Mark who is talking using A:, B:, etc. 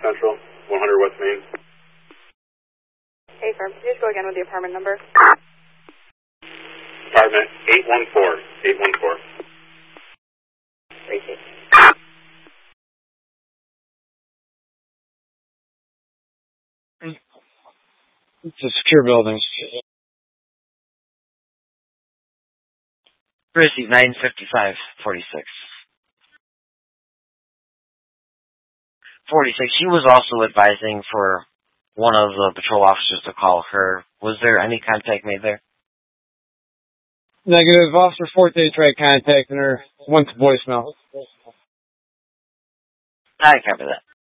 A: Central, 100 West Main.
B: Hey, firm, can you just go again with the apartment number?
A: Apartment 814. 814.
B: Receipt.
C: It's a secure building.
D: Receipt 95546. 46. She was also advising for one of the patrol officers to call her. Was there any contact made there?
C: Negative. Officer Forte tried contacting her. Went to voicemail.
D: I copy that.